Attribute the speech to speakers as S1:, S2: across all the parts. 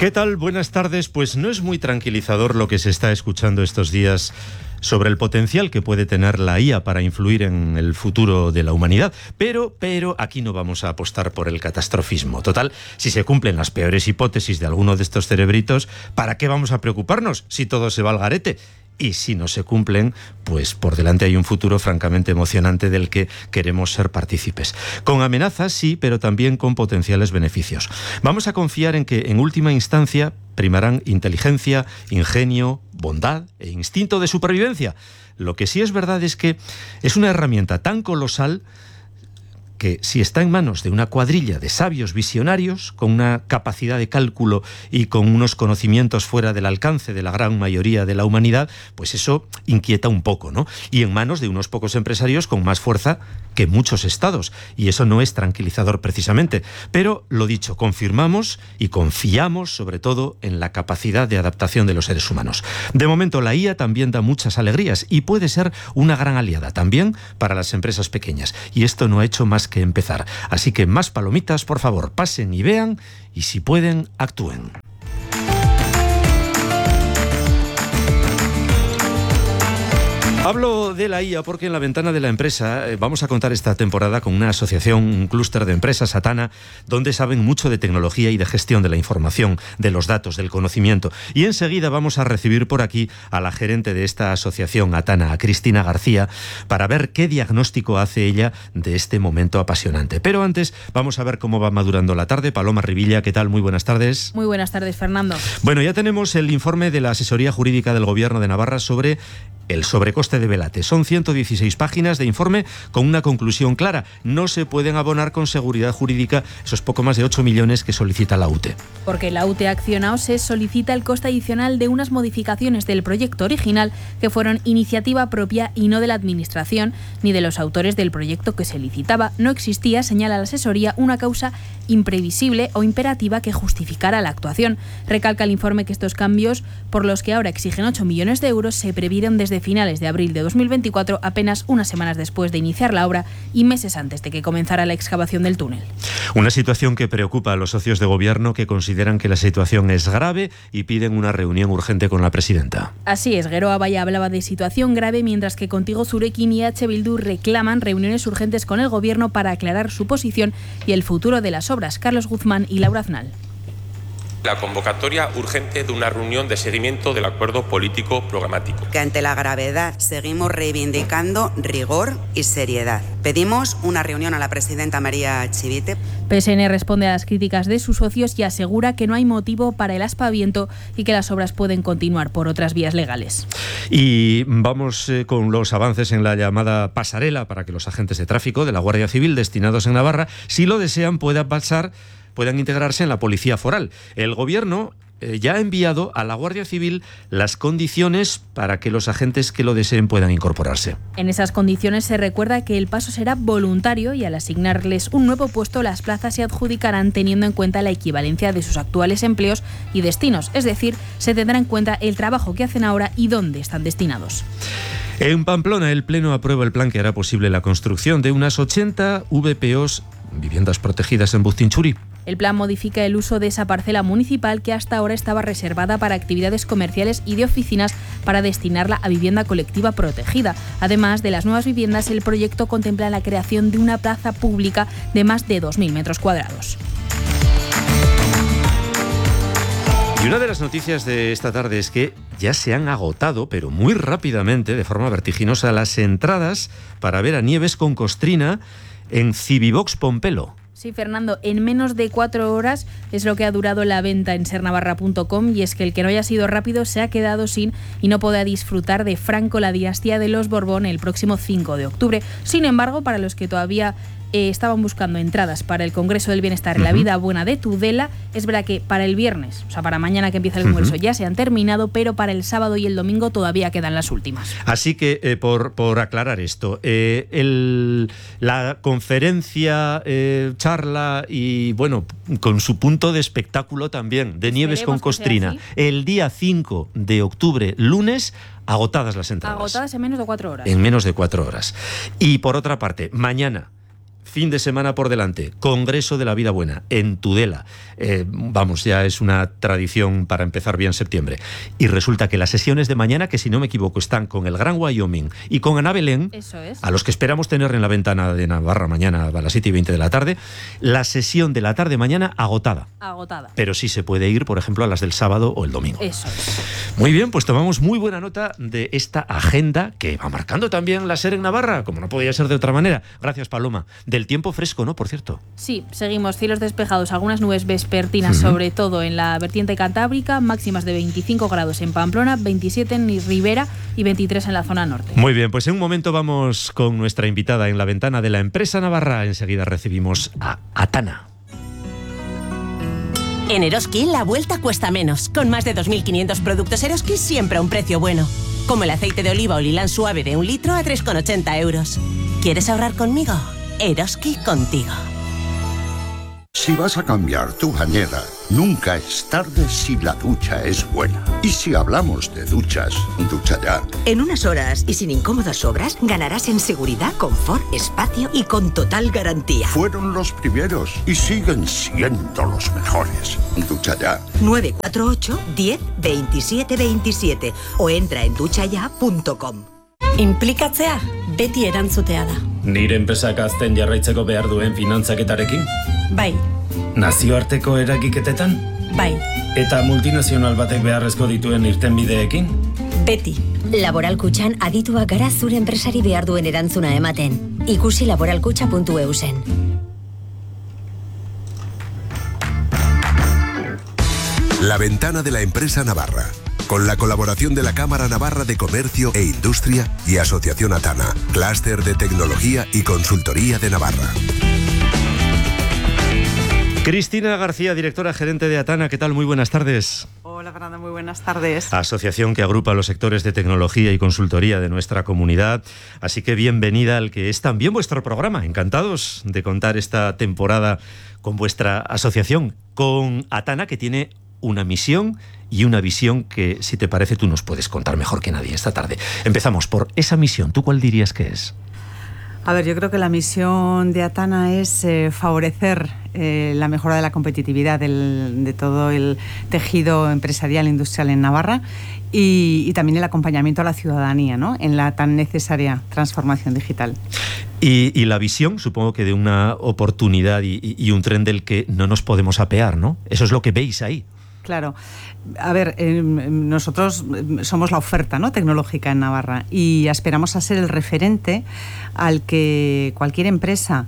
S1: ¿Qué tal? Buenas tardes. Pues no es muy tranquilizador lo que se está escuchando estos días sobre el potencial que puede tener la IA para influir en el futuro de la humanidad. Pero aquí no vamos a apostar por el catastrofismo. Total, si se cumplen las peores hipótesis de alguno de estos cerebritos, ¿para qué vamos a preocuparnos si todo se va al garete? Y si no se cumplen, pues por delante hay un futuro francamente emocionante del que queremos ser partícipes. Con amenazas, sí, pero también con potenciales beneficios. Vamos a confiar en que, en última instancia, primarán inteligencia, ingenio, bondad e instinto de supervivencia. Lo que sí es verdad es que es una herramienta tan colosal que, si está en manos de una cuadrilla de sabios visionarios, con una capacidad de cálculo y con unos conocimientos fuera del alcance de la gran mayoría de la humanidad, pues eso inquieta un poco, ¿no? Y en manos de unos pocos empresarios con más fuerza que muchos estados, y eso no es tranquilizador precisamente. Pero, lo dicho, confirmamos y confiamos sobre todo en la capacidad de adaptación de los seres humanos. De momento, la IA también da muchas alegrías y puede ser una gran aliada también para las empresas pequeñas, y esto no ha hecho más que empezar. Así que más palomitas, por favor, pasen y vean, y si pueden, actúen. Hablo de la IA porque en la ventana de la empresa vamos a contar esta temporada con una asociación, un clúster de empresas, Atana, donde saben mucho de tecnología y de gestión de la información, de los datos, del conocimiento. Y enseguida vamos a recibir por aquí a la gerente de esta asociación, Atana, a Cristina García, para ver qué diagnóstico hace ella de este momento apasionante. Pero antes vamos a ver cómo va madurando la tarde. Paloma Rivilla, ¿qué tal? Muy buenas tardes.
S2: Muy buenas tardes, Fernando.
S1: Bueno, ya tenemos el informe de la Asesoría Jurídica del Gobierno de Navarra sobre el sobrecoste de Velate. Son 116 páginas de informe con una conclusión clara. No se pueden abonar con seguridad jurídica esos poco más de 8 millones que solicita la UTE.
S2: Porque la UTE acciona o se solicita el coste adicional de unas modificaciones del proyecto original que fueron iniciativa propia y no de la Administración ni de los autores del proyecto que se licitaba. No existía, señala la asesoría, una causa imprevisible o imperativa que justificara la actuación. Recalca el informe que estos cambios, por los que ahora exigen 8 millones de euros, se previeron desde finales de abril de 2024, apenas unas semanas después de iniciar la obra y meses antes de que comenzara la excavación del túnel.
S1: Una situación que preocupa a los socios de gobierno, que consideran que la situación es grave y piden una reunión urgente con la presidenta.
S2: Así es, Geroa Abaya hablaba de situación grave, mientras que Contigo Zurekin y H. Bildu reclaman reuniones urgentes con el gobierno para aclarar su posición y el futuro de las obras. Carlos Guzmán y Laura Aznal.
S3: La convocatoria urgente de una reunión de seguimiento del acuerdo político programático.
S4: Que ante la gravedad seguimos reivindicando rigor y seriedad. Pedimos una reunión a la presidenta María Chivite.
S2: PSN responde a las críticas de sus socios y asegura que no hay motivo para el aspaviento y que las obras pueden continuar por otras vías legales.
S1: Y vamos con los avances en la llamada pasarela para que los agentes de tráfico de la Guardia Civil destinados en Navarra, si lo desean, puedan integrarse en la Policía Foral. El Gobierno ya ha enviado a la Guardia Civil las condiciones para que los agentes que lo deseen puedan incorporarse.
S2: En esas condiciones se recuerda que el paso será voluntario y al asignarles un nuevo puesto, las plazas se adjudicarán teniendo en cuenta la equivalencia de sus actuales empleos y destinos. Es decir, se tendrá en cuenta el trabajo que hacen ahora y dónde están destinados.
S1: En Pamplona, el Pleno aprueba el plan que hará posible la construcción de unas 80 VPOs, viviendas protegidas en Bustinchuri.
S2: El plan modifica el uso de esa parcela municipal que hasta ahora estaba reservada para actividades comerciales y de oficinas para destinarla a vivienda colectiva protegida. Además de las nuevas viviendas, el proyecto contempla la creación de una plaza pública de más de 2.000 metros cuadrados.
S1: Y una de las noticias de esta tarde es que ya se han agotado, pero muy rápidamente, de forma vertiginosa, las entradas para ver a Nieves con Costrina en Civivox Pompelo.
S2: Sí, Fernando, en menos de 4 horas es lo que ha durado la venta en sernavarra.com, y es que el que no haya sido rápido se ha quedado sin y no podrá disfrutar de Franco, la dinastía de los Borbón, el próximo 5 de octubre. Sin embargo, para los que todavía estaban buscando entradas para el Congreso del Bienestar y la Vida Buena de Tudela, es verdad que para el viernes, o sea, para mañana que empieza el Congreso, ya se han terminado, pero para el sábado y el domingo todavía quedan las últimas.
S1: Así que, por aclarar esto, la conferencia, charla y, bueno, con su punto de espectáculo también, de Nieves con Costrina, el día 5 de octubre, lunes, agotadas las entradas.
S2: Agotadas en menos de 4 horas.
S1: En menos de 4 horas. Y por otra parte, mañana, fin de semana por delante, Congreso de la Vida Buena, en Tudela. Vamos, ya es una tradición para empezar bien septiembre. Y resulta que las sesiones de mañana, que si no me equivoco están con el Gran Wyoming y con Ana Belén,
S2: eso es,
S1: a los que esperamos tener en la ventana de Navarra mañana a las 7:20 de la tarde, la sesión de la tarde mañana agotada. Pero sí se puede ir, por ejemplo, a las del sábado o el domingo.
S2: Eso es.
S1: Muy bien, pues tomamos muy buena nota de esta agenda que va marcando también la SER en Navarra, como no podía ser de otra manera. Gracias, Paloma. Del tiempo fresco, ¿no? Por cierto.
S2: Sí, seguimos cielos despejados, algunas nubes vespertinas, sobre todo en la vertiente cantábrica, máximas de 25 grados en Pamplona, 27 en Ribera y 23 en la zona norte.
S1: Muy bien, pues en un momento vamos con nuestra invitada en la ventana de la empresa navarra. Enseguida recibimos a Atana.
S5: En Eroski la vuelta cuesta menos. Con más de 2.500 productos Eroski siempre a un precio bueno. Como el aceite de oliva o lilán suave de 1 litro a 3,80 euros. ¿Quieres ahorrar conmigo? Eroski contigo.
S6: Si vas a cambiar tu bañera, nunca es tarde si la ducha es buena. Y si hablamos de duchas, Ducha Ya.
S7: En unas horas y sin incómodas obras, ganarás en seguridad, confort, espacio y con total garantía.
S6: Fueron los primeros y siguen siendo los mejores. Ducha Ya.
S7: 948 10 27 27 o entra en duchaya.com.
S8: Inplikatzea beti erantzutea da.
S9: Nire enpresak azten jarraitzeko behar duen finantzaketarekin?
S8: Bai.
S9: Nazioarteko eragiketetan?
S8: Bai.
S9: Eta multinazional batek beharrezko dituen irtenbideekin?
S8: Beti.
S10: Laboral Kutxan adituak gara zure enpresari behar duen erantzuna ematen. Ikusi laboralkutxa.eusen.
S11: La ventana de la empresa navarra. Con la colaboración de la Cámara Navarra de Comercio e Industria y Asociación Atana, Clúster de Tecnología y Consultoría de Navarra.
S1: Cristina García, directora gerente de Atana, ¿qué tal? Muy buenas tardes.
S12: Hola, Fernando, muy buenas tardes.
S1: Asociación que agrupa los sectores de tecnología y consultoría de nuestra comunidad. Así que bienvenida al que es también vuestro programa. Encantados de contar esta temporada con vuestra asociación, con Atana, que tiene una misión y una visión que, si te parece, tú nos puedes contar mejor que nadie esta tarde. Empezamos por esa misión. ¿Tú cuál dirías que es?
S12: A ver, yo creo que la misión de Atana es favorecer la mejora de la competitividad de todo el tejido empresarial e industrial en Navarra y también el acompañamiento a la ciudadanía, ¿no?, en la tan necesaria transformación digital.
S1: Y la visión, supongo que de una oportunidad y un tren del que no nos podemos apear, ¿no? Eso es lo que veis ahí.
S12: Claro. A ver, nosotros somos la oferta, ¿no?, tecnológica en Navarra y aspiramos a ser el referente al que cualquier empresa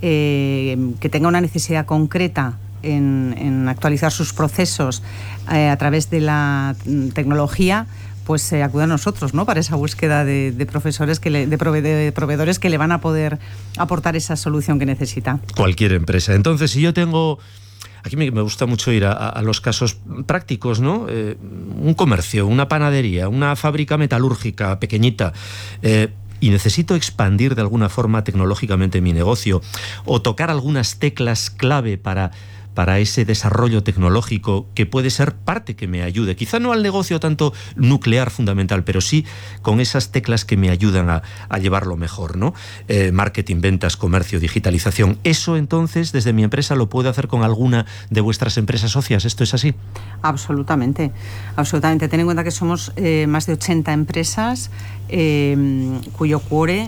S12: que tenga una necesidad concreta en actualizar sus procesos a través de la tecnología, pues acude a nosotros, ¿no?, para esa búsqueda de profesores, de proveedores que le van a poder aportar esa solución que necesita.
S1: Cualquier empresa. Entonces, si yo tengo... Aquí me gusta mucho ir a los casos prácticos, ¿no? Un comercio, una panadería, una fábrica metalúrgica pequeñita, y necesito expandir de alguna forma tecnológicamente mi negocio o tocar algunas teclas clave para ese desarrollo tecnológico que puede ser parte que me ayude, quizá no al negocio tanto nuclear fundamental, pero sí con esas teclas que me ayudan a llevarlo mejor, ¿no? Marketing, ventas, comercio, digitalización. Eso entonces desde mi empresa lo puedo hacer con alguna de vuestras empresas socias. ¿Esto es así?
S12: Absolutamente, absolutamente. Ten en cuenta que somos más de 80 empresas cuyo core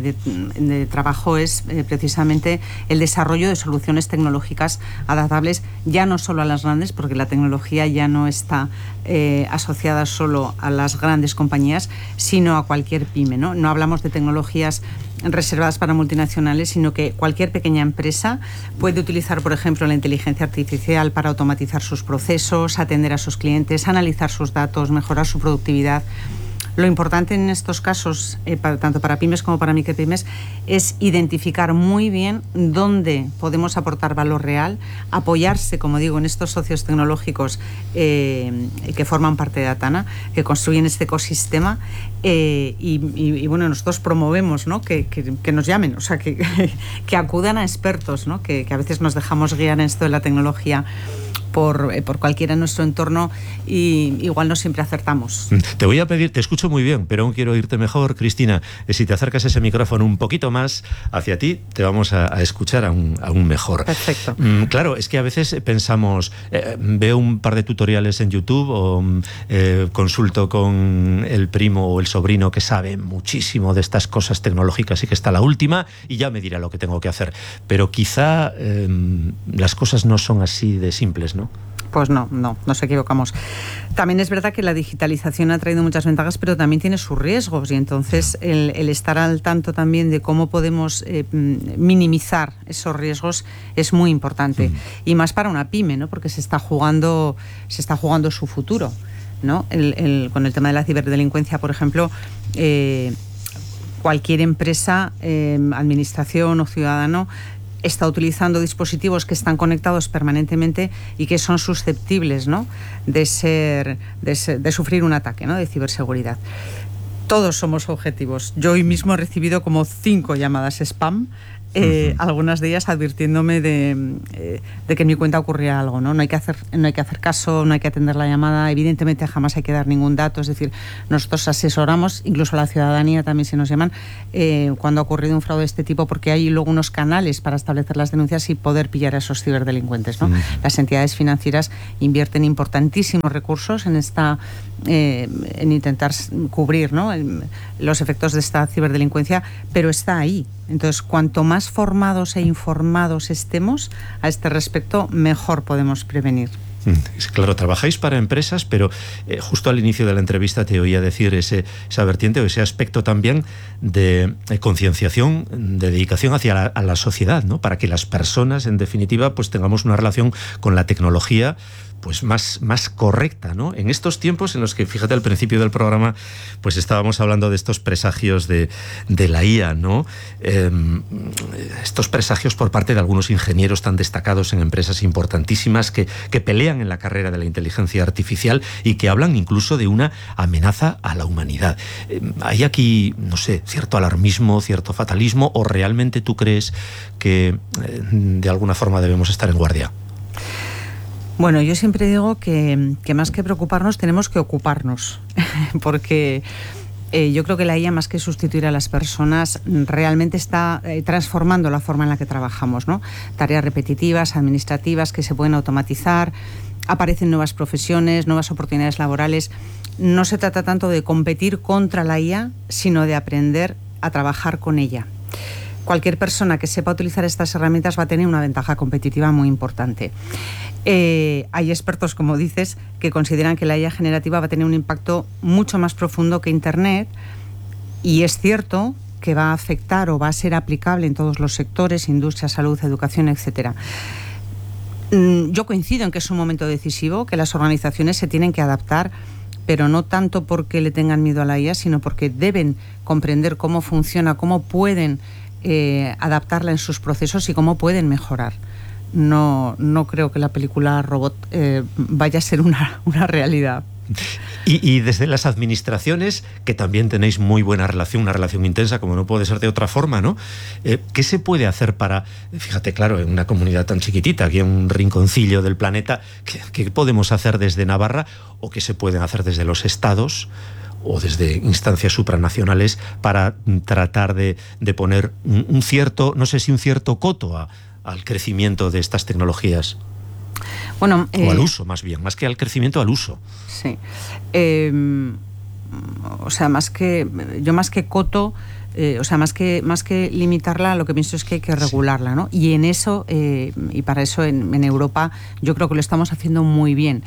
S12: de trabajo es precisamente el desarrollo de soluciones tecnológicas adaptables ya no solo a las grandes, porque la tecnología ya no está asociada solo a las grandes compañías, sino a cualquier pyme, ¿no? No hablamos de tecnologías reservadas para multinacionales, sino que cualquier pequeña empresa puede utilizar, por ejemplo, la inteligencia artificial para automatizar sus procesos, atender a sus clientes, analizar sus datos, mejorar su productividad. Lo importante en estos casos, tanto para pymes como para micropymes, es identificar muy bien dónde podemos aportar valor real, apoyarse, como digo, en estos socios tecnológicos que forman parte de Atana, que construyen este ecosistema y bueno, nosotros promovemos, ¿no?, que nos llamen, o sea, que acudan a expertos, ¿no?, que a veces nos dejamos guiar en esto de la tecnología por cualquiera en nuestro entorno y igual no siempre acertamos.
S1: Te voy a pedir, te escucho muy bien, pero aún quiero oírte mejor, Cristina. Si te acercas ese micrófono un poquito más hacia ti, te vamos a escuchar aún mejor.
S12: Perfecto.
S1: Claro, es que a veces pensamos, veo un par de tutoriales en YouTube o consulto con el primo o el sobrino que sabe muchísimo de estas cosas tecnológicas y que está la última y ya me dirá lo que tengo que hacer. Pero quizá las cosas no son así de simples, ¿no?
S12: Pues no nos equivocamos. También es verdad que la digitalización ha traído muchas ventajas, pero también tiene sus riesgos y entonces el estar al tanto también de cómo podemos minimizar esos riesgos es muy importante. Y más para una pyme, ¿no? Porque se está jugando su futuro, ¿no? Con el tema de la ciberdelincuencia, por ejemplo, cualquier empresa, administración o ciudadano está utilizando dispositivos que están conectados permanentemente y que son susceptibles, ¿no? de sufrir un ataque, ¿no? De ciberseguridad. Todos somos objetivos. Yo hoy mismo he recibido como 5 llamadas spam, algunas de ellas advirtiéndome de que en mi cuenta ocurría algo, ¿no? No hay que hacer caso, no hay que atender la llamada, evidentemente jamás hay que dar ningún dato, es decir, nosotros asesoramos, incluso a la ciudadanía también se nos llaman, cuando ha ocurrido un fraude de este tipo, porque hay luego unos canales para establecer las denuncias y poder pillar a esos ciberdelincuentes, ¿no? Las entidades financieras invierten importantísimos recursos en en intentar cubrir, ¿no? Los efectos de esta ciberdelincuencia, pero está ahí. Entonces, cuanto más formados e informados estemos a este respecto, mejor podemos prevenir.
S1: Claro, trabajáis para empresas, pero justo al inicio de la entrevista te oía decir esa vertiente o ese aspecto también de concienciación, de dedicación hacia la sociedad, ¿no? Para que las personas, en definitiva, pues tengamos una relación con la tecnología pues más correcta, ¿no? En estos tiempos en los que, fíjate, al principio del programa pues estábamos hablando de estos presagios de la IA, ¿no? Estos presagios por parte de algunos ingenieros tan destacados en empresas importantísimas que pelean en la carrera de la inteligencia artificial y que hablan incluso de una amenaza a la humanidad. ¿Hay aquí, no sé, cierto alarmismo, cierto fatalismo, o realmente tú crees que de alguna forma debemos estar en guardia?
S12: Bueno, yo siempre digo que más que preocuparnos tenemos que ocuparnos, porque yo creo que la IA, más que sustituir a las personas, realmente está transformando la forma en la que trabajamos, ¿no? Tareas repetitivas, administrativas que se pueden automatizar, aparecen nuevas profesiones, nuevas oportunidades laborales. No se trata tanto de competir contra la IA, sino de aprender a trabajar con ella. Cualquier persona que sepa utilizar estas herramientas va a tener una ventaja competitiva muy importante. Hay expertos, como dices, que consideran que la IA generativa va a tener un impacto mucho más profundo que Internet, y es cierto que va a afectar o va a ser aplicable en todos los sectores, industria, salud, educación, etcétera. Yo coincido en que es un momento decisivo, que las organizaciones se tienen que adaptar, pero no tanto porque le tengan miedo a la IA, sino porque deben comprender cómo funciona, cómo pueden adaptarla en sus procesos y cómo pueden mejorar. No creo que la película Robot vaya a ser una realidad.
S1: Y desde las administraciones, que también tenéis muy buena relación, una relación intensa, como no puede ser de otra forma, ¿no? ¿Qué se puede hacer para, fíjate, claro, en una comunidad tan chiquitita, aquí en un rinconcillo del planeta, ¿qué podemos hacer desde Navarra o qué se pueden hacer desde los estados o desde instancias supranacionales para tratar de poner un cierto, no sé si un cierto coto al crecimiento de estas tecnologías?
S12: Bueno,
S1: o al uso, más bien, más que al crecimiento, al uso.
S12: Sí. O sea, más que coto, o sea, más que limitarla, lo que pienso es que hay que regularla, ¿no? Y en eso, y para eso en Europa, yo creo que lo estamos haciendo muy bien.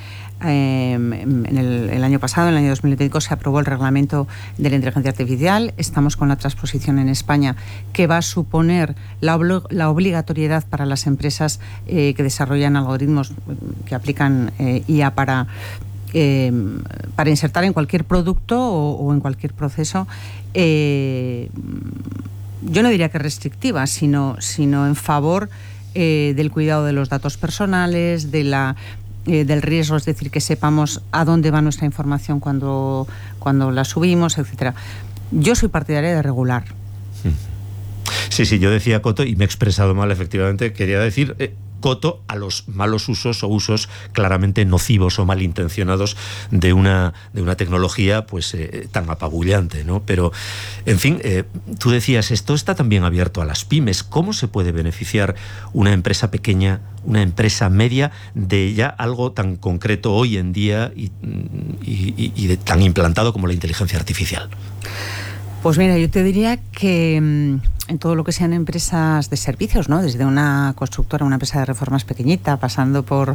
S12: El año pasado, en el año 2025, se aprobó el reglamento de la inteligencia artificial. Estamos con la transposición en España, que va a suponer la obligatoriedad para las empresas que desarrollan algoritmos que aplican IA para insertar en cualquier producto o en cualquier proceso. Yo no diría que restrictiva, sino en favor del cuidado de los datos personales, del riesgo, es decir, que sepamos a dónde va nuestra información cuando la subimos, etcétera. Yo soy partidaria de regular.
S1: Sí, yo decía coto y me he expresado mal, efectivamente. Quería decir coto a los malos usos o usos claramente nocivos o malintencionados de una tecnología pues tan apabullante, ¿no? Pero, en fin, tú decías, esto está también abierto a las pymes. ¿Cómo se puede beneficiar una empresa pequeña, una empresa media, de ya algo tan concreto hoy en día y tan implantado como la inteligencia artificial?
S12: Pues mira, yo te diría que en todo lo que sean empresas de servicios, ¿no? Desde una constructora, una empresa de reformas pequeñita, pasando por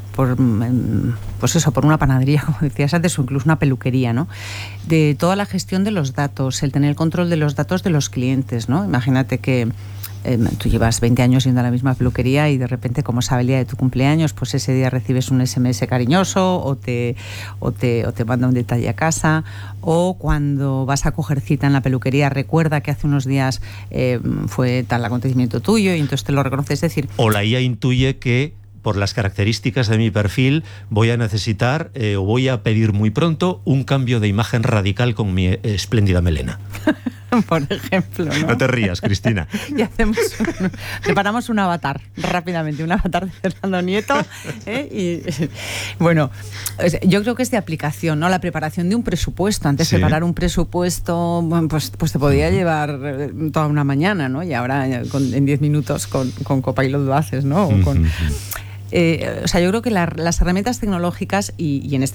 S12: una panadería, como decías antes, o incluso una peluquería, ¿no? De toda la gestión de los datos, el tener el control de los datos de los clientes, ¿no? Imagínate que tú llevas 20 años yendo a la misma peluquería y de repente, como sabe el día de tu cumpleaños, pues ese día recibes un SMS cariñoso o te manda un detalle a casa, o cuando vas a coger cita en la peluquería recuerda que hace unos días fue tal acontecimiento tuyo y entonces te lo reconoce. Es decir,
S1: o la IA intuye que por las características de mi perfil voy a necesitar o voy a pedir muy pronto un cambio de imagen radical con mi espléndida melena.
S12: Por ejemplo, ¿no?
S1: No te rías, Cristina.
S12: Y preparamos un avatar rápidamente, un avatar de Fernando Nieto. Y bueno, yo creo que es de aplicación, ¿no? La preparación de un presupuesto. Antes preparar un presupuesto, pues te podía llevar toda una mañana, ¿no? Y ahora en 10 minutos con Copilot lo haces, ¿no? O sea, yo creo que las herramientas tecnológicas y en este